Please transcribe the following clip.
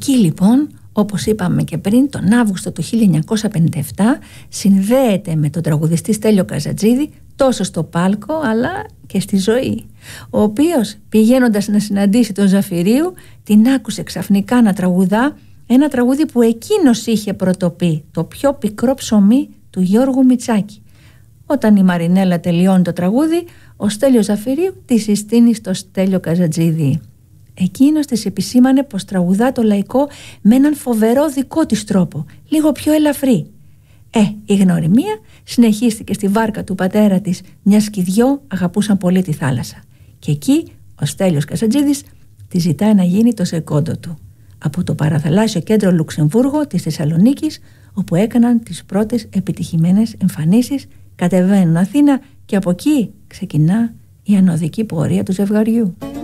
Εκεί λοιπόν, όπως είπαμε και πριν, τον Αύγουστο του 1957 συνδέεται με τον τραγουδιστή Στέλιο Καζατζίδη τόσο στο πάλκο αλλά και στη ζωή, ο οποίος πηγαίνοντας να συναντήσει τον Ζαφυρίου την άκουσε ξαφνικά να τραγουδά ένα τραγούδι που εκείνος είχε πρωτοπεί, το πιο πικρό ψωμί του Γιώργου Μητσάκη. Όταν η Μαρινέλα τελειώνει το τραγούδι, ο Στέλιος Ζαφυρίου τη συστήνει στο Στέλιο Καζατζίδη. Εκείνος της επισήμανε πως τραγουδά το λαϊκό με έναν φοβερό δικό της τρόπο, λίγο πιο ελαφρύ. Η γνωριμία συνεχίστηκε στη βάρκα του πατέρα της, μιας και οι δυο αγαπούσαν πολύ τη θάλασσα. Και εκεί ο Στέλιος Καζατζίδης τη ζητάει να γίνει το σεκόντο του. Από το παραθαλάσσιο κέντρο Λουξεμβούργο της Θεσσαλονίκης, όπου έκαναν τις πρώτες επιτυχημένες εμφανίσεις, κατεβαίνουν Αθήνα και από εκεί ξεκινά η ανωδική πορεία του ζευγαριού.